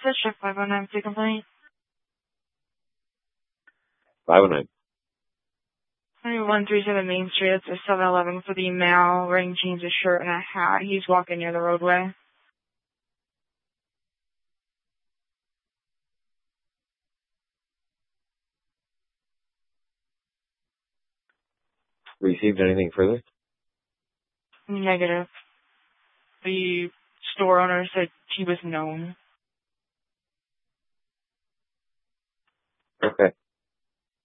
is Chef 509 for complaint. 509. 137 Main Street. It's a 7-Eleven for the male wearing jeans, a shirt, and a hat. He's walking near the roadway. Received anything further? Negative. The store owner said he was known. Okay.